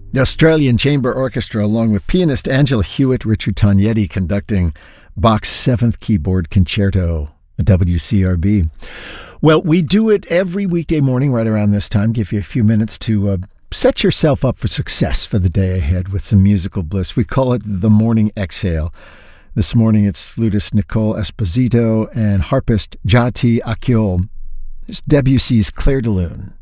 The Australian Chamber Orchestra, along with pianist Angela Hewitt, Richard Tognetti conducting Bach's 7th Keyboard Concerto, a WCRB. Well, we do it every weekday morning right around this time, give you a few minutes to set yourself up for success for the day ahead with some musical bliss. We call it the Morning Exhale. This morning it's flutist Nicole Esposito and harpist Jati Akyol. There's Debussy's Clair de Lune.